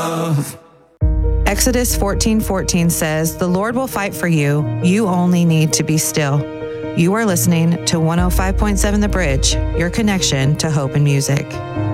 love. Exodus 14:14 says, "The Lord will fight for you. You only need to be still." You are listening to 105.7 The Bridge, your connection to hope and music.